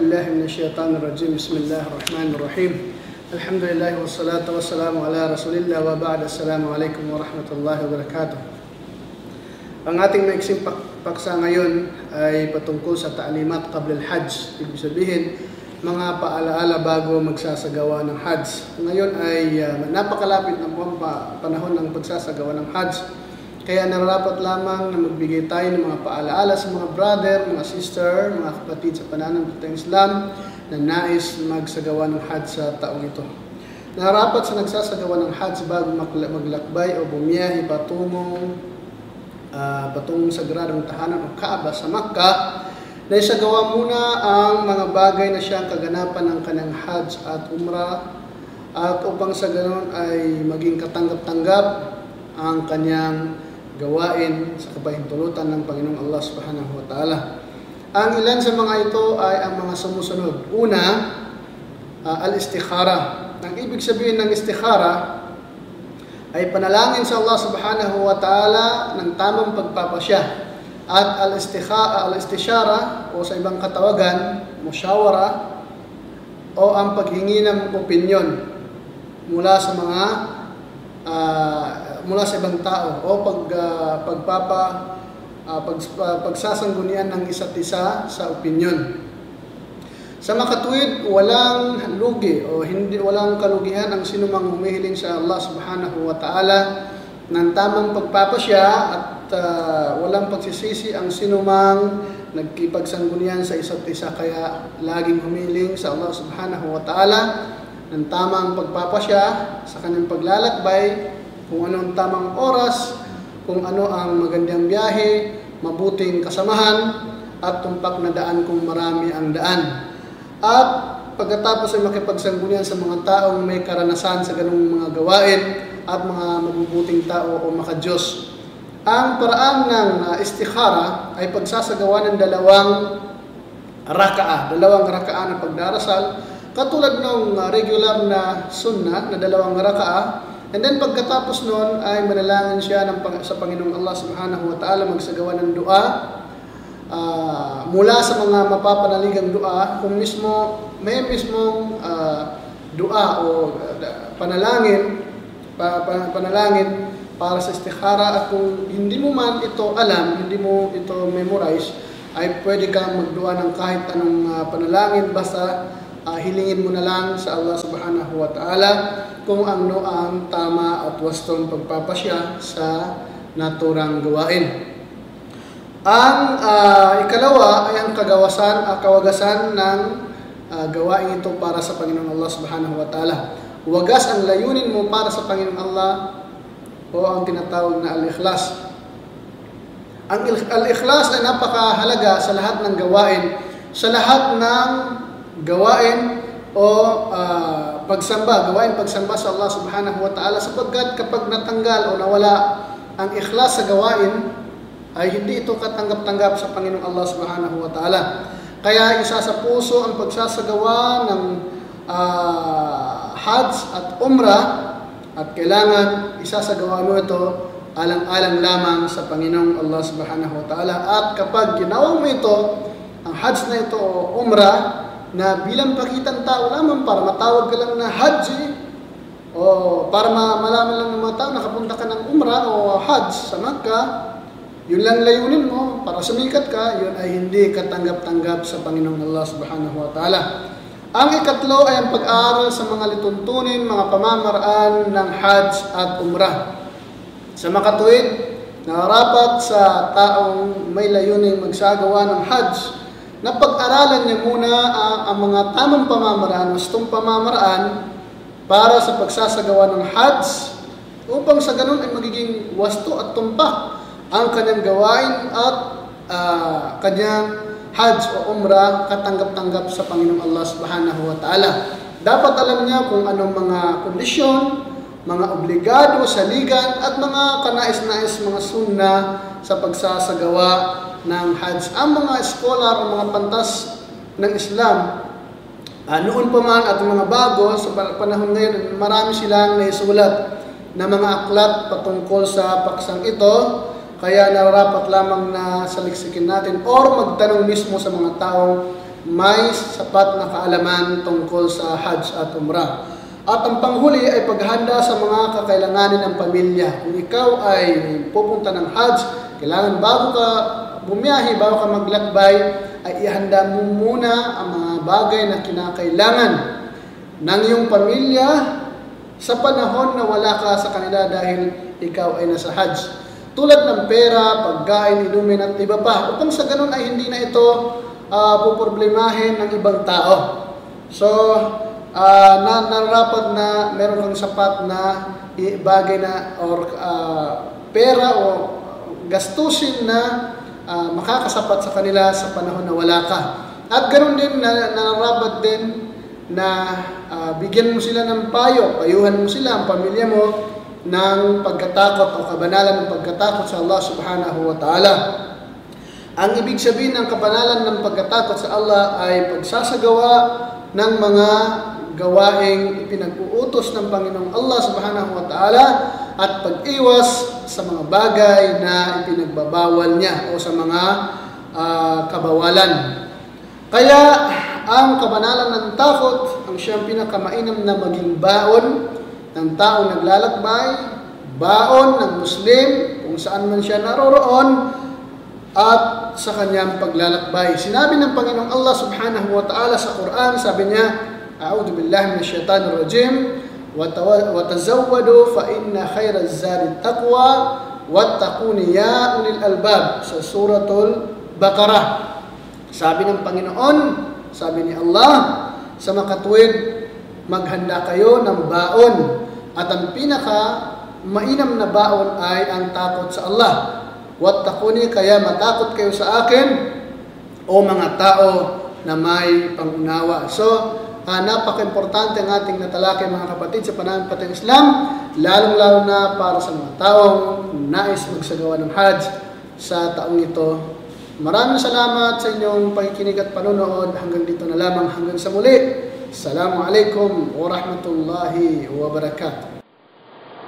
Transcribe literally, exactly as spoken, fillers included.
بالله من الشيطان الرجيم بسم الله الرحمن الرحيم الحمد لله والصلاة والسلام على رسول الله وبعد السلام عليكم ورحمة الله وبركاته. Ang ating maiksing paksa ngayon ay patungkol sa ta'limat qabla al-hajj. Ibig sabihin, mga paalaala bago magsasagawa ng hajj. Ngayon ay uh, napakalapit ng buwang panahon ng pagsasagawa ng hajj. Kaya nararapat lamang na magbigay tayo ng mga paalaala sa mga brother, mga sister, mga kapatid sa pananampalatayang Islam na nais magsagawa ng hajj sa taong ito. Nararapat sa nagsasagawa ng hajj bago maglakbay o bumiyahe patungong uh, patungong sagradong tahanan o Kaaba sa Makkah, na isagawa muna ang mga bagay na siyang kaganapan ng kanyang hajj at umrah, at upang sa ganoon ay maging katanggap-tanggap ang kanyang gawain sa kapahintulutan ng Panginoong Allah Subhanahu wa Ta'ala. Ang ilan sa mga ito ay ang mga sumusunod. Una, uh, al-istikhara. Ang ibig sabihin ng istikhara ay panalangin sa Allah Subhanahu wa Ta'ala ng tamang pagpapasya. At al-istishara o sa ibang katawagan, musyawara o ang paghingi ng opinyon mula sa mga uh, mula sa ibang tao o pag uh, pagpapa uh, pag, uh, pagsasanggunian ng isa't isa sa opinyon. Sa makatuwid, walang lugi o hindi walang kalugihan ang sinumang humihiling sa Allah Subhanahu wa Ta'ala ng tamang pagpapasya, at uh, walang pagsisisi ang sinumang nagkipagsanggunian sa isa't isa. Kaya laging humiling sa Allah Subhanahu wa Ta'ala ng tamang pagpapasya sa kanyang paglalakbay, kung ano ang tamang oras, kung ano ang magandang biyahe, mabuting kasamahan, at tumpak na daan kung marami ang daan. At pagkatapos ay makipagsanggunian sa mga taong may karanasan sa ganung mga gawain at mga mabubuting tao o makadiyos. Ang paraan ng uh, istikhara ay pagsasagawa ng dalawang raka'a, dalawang raka'a na pagdarasal, katulad ng uh, regular na sunnah na dalawang raka'a. And then pagkatapos noon ay manalangin siya ng, sa Panginoong Allah Subhanahu wa Ta'ala, magsagawa ng dua uh, mula sa mga mapapanaligang dua. Kung mismo may mismong uh, dua o uh, panalangin pa, pa, panalangin para sa istikhara, at kung hindi mo man ito alam, hindi mo ito memorize, ay pwede kang magdua ng kahit anong uh, panalangin, basta uh, hilingin mo na lang sa Allah Subhanahu wa Ta'ala kung ano ang tama at wastong pagpapasya sa naturang gawain. Ang uh, ikalawa ay ang kagawasan, uh, kawagasan ng uh, gawain ito para sa Panginoong Allah Subhanahu wa Ta'ala. Wagas ang layunin mo para sa Panginoong Allah o ang tinatawag na al-ikhlas. Ang al-ikhlas ay napakahalaga sa lahat ng gawain, sa lahat ng gawain o uh, pagsamba, gawain pagsamba sa Allah Subhanahu wa Ta'ala, sapagkat kapag natanggal o nawala ang ikhlas sa gawain, ay hindi ito katanggap-tanggap sa Panginoong Allah Subhanahu wa Ta'ala. Kaya isa sa puso ang pagsasagawa ng uh, hajj at umrah, at kailangan isasagawa mo ito alang-alang lamang sa Panginoong Allah Subhanahu wa Ta'ala. At kapag ginawa mo ito, ang hajj na ito o umrah, na bilang pakitang tao lamang para matawag ka lang na haji, o para malaman lang ng mga tao nakapunta ka ng umrah o hajj sa Makkah, yun lang layunin mo para sumikat ka, yun ay hindi katanggap-tanggap sa Panginoong Allah Subhanahu wa Ta'ala. Ang ikatlo ay ang pag-aaral sa mga lituntunin, mga pamamaraan ng hajj at umrah. Sa makatuwid, nararapat sa taong may layuning magsagawa ng hajj na pag-aralan niya muna uh, ang mga tamang pamamaraan, wastong pamamaraan para sa pagsasagawa ng hajj, upang sa ganun ay magiging wasto at tumpak ang kanyang gawain at uh, kanyang hajj o umrah katanggap-tanggap sa Panginoong Allah Subhanahu wa Ta'ala. Dapat alam niya kung anong mga kondisyon, mga obligado, saligan, at mga kanais-nais, mga sunnah sa pagsasagawa ng hajj. Ang mga scholar o mga pantas ng Islam, uh, noon pa man at mga bago, sa panahon ngayon, marami silang naisulat na mga aklat patungkol sa paksang ito. Kaya nararapat lamang na saliksikin natin or magtanong mismo sa mga taong may sapat na kaalaman tungkol sa Hajj at Umrah. At ang panghuli ay paghanda sa mga kakailanganin ng pamilya. Kung ikaw ay pupunta ng Hajj, kailangan bago ka bumiyahe, bago ka maglakbay, ay ihanda mo muna ang mga bagay na kinakailangan ng iyong pamilya sa panahon na wala ka sa kanila dahil ikaw ay nasa Hajj. Tulad ng pera, pagkain, inumin at iba pa. Upang sa ganun ay hindi na ito uh, puproblemahin ng ibang tao. So, uh, na, narapat na meron kang sapat na bagay na or uh, pera o gastusin na uh, makakasapat sa kanila sa panahon na wala ka. At ganoon din, na, nararapat din na uh, bigyan mo sila ng payo, payuhan mo sila, ang pamilya mo, ng pagkatakot o kabanalan ng pagkatakot sa Allah subhanahu wa ta'ala. Ang ibig sabihin ng kabanalan ng pagkatakot sa Allah ay pagsasagawa ng mga gawaing ipinag-uutos ng Panginoong Allah subhanahu wa ta'ala at pag-iwas sa mga bagay na ipinagbabawal niya o sa mga uh, kabawalan. Kaya ang kabanalan ng takot ang siyang pinakamainam na maging baon ng taong naglalakbay, baon ng Muslim kung saan man siya naroroon at sa kanyang paglalakbay. Sinabi ng Panginoong Allah subhanahu wa ta'ala sa Quran, sabi niya, A'udhu billahi minash shaitanir rajim, wa tazawwadu fa inna khairaz zadi taqwa wattaquni ya ulil albab, sa suratul Baqarah. Sabi ng Panginoon, sabi ni Allah, sa makatuwid, maghanda kayo ng baon at ang pinaka mainam na baon ay ang takot sa Allah. Wattaquni, kaya matakot kayo sa akin o mga tao na may pangunawa. So, Uh, napaka-importante ang ating natalakay mga kapatid sa pananampalatayang Islam, lalong-lalo na para sa mga taong nais magsagawa ng Hajj sa taong ito. Maraming salamat sa inyong pakikinig at panonood. Hanggang dito na lamang, hanggang sa muli. Assalamualaikum warahmatullahi wabarakatuh.